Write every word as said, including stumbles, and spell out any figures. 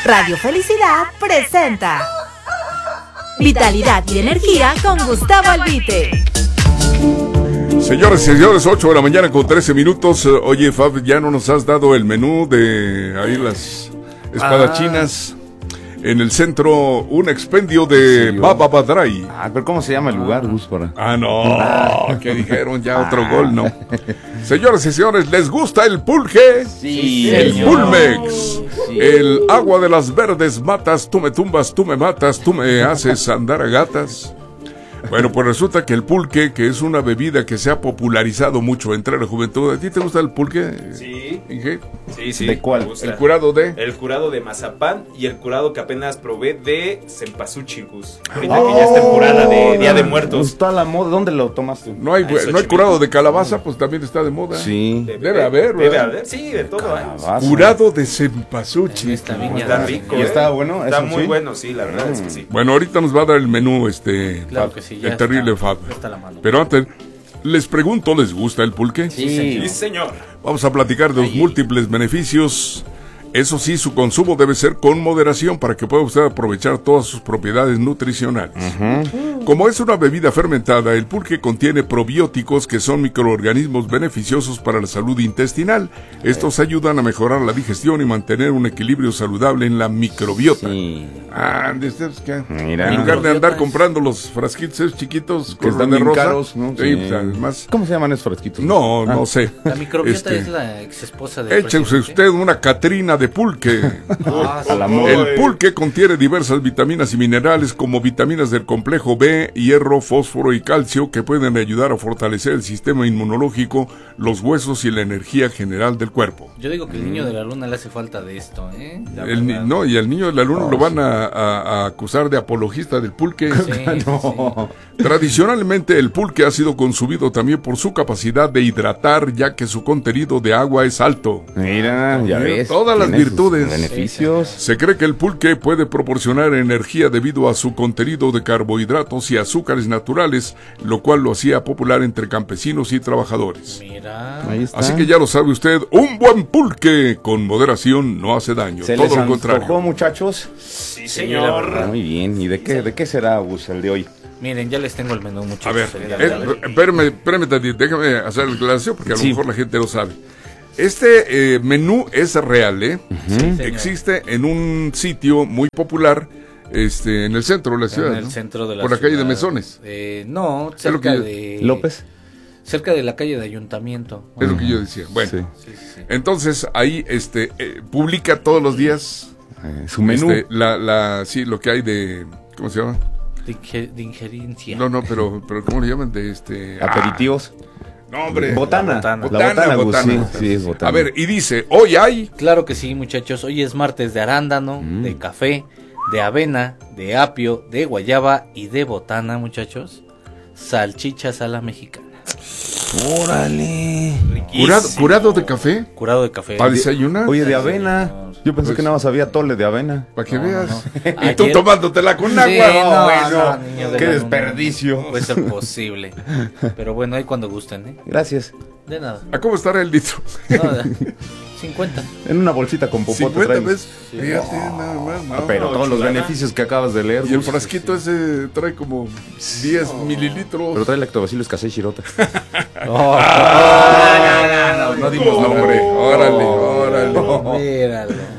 Radio Felicidad presenta Vitalidad y Energía con Gustavo Albite. Señores y señores, ocho de la mañana con trece minutos. Oye, Fab, ya no nos has dado el menú de ahí las espadachinas. Ah. En el centro, un expendio de sí, Baba Badray. Ah, pero ¿cómo se llama el lugar, Gus? Para... Ah, no, que dijeron ya otro gol, ¿no? Señores y señores, ¿les gusta el pulque? Sí, el señor. Pulmex. Sí. El agua de las verdes matas, tú me tumbas, tú me matas, tú me haces andar a gatas. Bueno, pues resulta que el pulque, que es una bebida que se ha popularizado mucho entre la juventud. ¿A ti te gusta el pulque? Sí. ¿Qué? Sí, sí. ¿De cuál? ¿El curado de? El curado de mazapán y el curado que apenas probé de cempasúchil, Gus. Ahorita oh, que ya es temporada de Día de Muertos. Está a la moda. ¿Dónde lo tomaste? No hay, no hay curado de calabaza, pues también está de moda. Sí. Debe, debe haber, Debe haber, sí, de todo. Hay. Curado de cempasúchil. Está rico. ¿Y está bueno? Está muy sí? bueno, sí, la verdad mm. es que sí. Bueno, ahorita nos va a dar el menú, este... Claro que sí, ya el terrible está, Fab. está la mano. Pero antes, les pregunto, ¿les gusta el pulque? Sí, señor. Sí, señor. Vamos a platicar de los Ahí. múltiples beneficios. Eso sí, su consumo debe ser con moderación para que pueda usted aprovechar todas sus propiedades nutricionales. Uh-huh. Como es una bebida fermentada, el pulque contiene probióticos que son microorganismos beneficiosos para la salud intestinal. Estos ayudan a mejorar la digestión y mantener un equilibrio saludable en la microbiota. Sí. Ah, ¿qué? Mira. En lugar de andar comprando los frasquitos esos chiquitos que están de rosa, caros, ¿no? Sí, sí. Además, ¿cómo se llaman esos frasquitos? No, ah. no sé. La microbiota este, es la ex esposa de échese usted una Catrina de pulque. Ah, sí. El pulque contiene diversas vitaminas y minerales como vitaminas del complejo B, hierro, fósforo y calcio que pueden ayudar a fortalecer el sistema inmunológico, los huesos y la energía general del cuerpo. Yo digo que el niño de la luna le hace falta de esto, ¿eh? El ni, no, y al niño de la luna oh, lo van a, a, a acusar de apologista del pulque. Sí, no. Sí. Tradicionalmente el pulque ha sido consumido también por su capacidad de hidratar, ya que su contenido de agua es alto. Mira, ya ves. Todas las virtudes. Beneficios. Se cree que el pulque puede proporcionar energía debido a su contenido de carbohidratos y azúcares naturales, lo cual lo hacía popular entre campesinos y trabajadores. Mira. Ahí está. Así que ya lo sabe usted, un buen pulque con moderación no hace daño. ¿Se todo les lo contrario. antojó, muchachos? Sí, señor. Muy bien. ¿Y de qué, de qué será, Gus, el de hoy? Miren, ya les tengo el menú, muchachos. A ver, eh, espérame, espérame, déjame hacer la declaración porque a lo sí. mejor la gente lo sabe. Este eh, menú es real, ¿eh? Uh-huh. Sí, existe en un sitio muy popular, este, en el centro de la ciudad, en el ¿no? centro de la Por la ciudad. calle de Mesones. Eh, no, cerca de López. Cerca de la calle de Ayuntamiento. Es uh-huh. lo que yo decía. Bueno, sí. Sí, sí, sí. Entonces ahí, este, eh, publica todos los días eh, su menú, este, la, la, sí, lo que hay de, ¿cómo se llama? De, inger, de injerencia. No, no, pero, pero ¿cómo le llaman? De este aperitivos. Ah, no, hombre. Botana. La botana. La botana, botana. Sí, sí, es botana. A ver, y dice, hoy hay... Claro que sí, muchachos. Hoy es martes de arándano, mm. de café, de avena, de apio, de guayaba y de botana, muchachos. Salchichas a la mexicana. ¡Órale! ¿Curado, ¿Curado de café? Curado de café. ¿Para desayunar? Oye, de avena. Yo pensé pues, que nada más había tole de avena. Para que no, veas. No. Y Ayer... tú tomándotela con agua. Sí, no, no, bueno. no, niño de qué la desperdicio. No puede ser posible. Pero bueno, ahí cuando gusten, ¿eh? Gracias. De nada. ¿A cómo estará el litro? No, cincuenta. En una bolsita con popote. cincuenta veces. Sí. Fíjate, no. nada más. No, pero no, todos los chulada. beneficios que acabas de leer. Y el frasquito sí. ese trae como diez no. mililitros. Pero trae lactobacillus casei shirota. Oh, no, no, no, no, no dimos nombre. Órale, órale. Míralo.